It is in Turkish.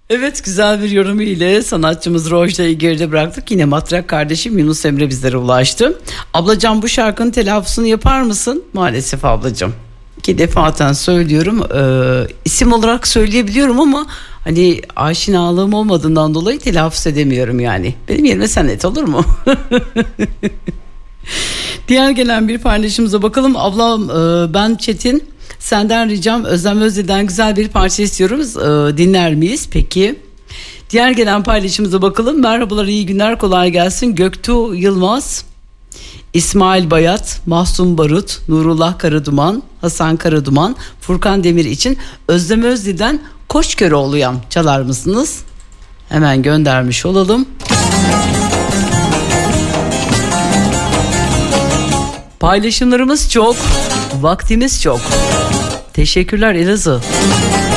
Evet, güzel bir yorum ile sanatçımız Rojda'yı geride bıraktık. Yine matrak kardeşim Yunus Emre bizlere ulaştı. Ablacığım, bu şarkının telaffuzunu yapar mısın? Maalesef ablacığım. 2 defaten söylüyorum. İsim olarak söyleyebiliyorum ama hani aşinalığım olmadığından dolayı telaffuz edemiyorum yani. Benim yerime sen et, olur mu? Diğer gelen bir paylaşımıza bakalım. Ablam, ben Çetin. Senden ricam Özlem Özde'den güzel bir parça istiyoruz. Dinler miyiz? Peki. Diğer gelen paylaşımıza bakalım. Merhabalar, iyi günler, kolay gelsin. Göktuğ Yılmaz, İsmail Bayat, Mahsun Barut, Nurullah Karaduman, Hasan Karaduman, Furkan Demir için Özlem Özde'den Koçköroğlu'yam çalar mısınız? Hemen göndermiş olalım. Paylaşımlarımız çok, vaktimiz çok. Teşekkürler Elazığ.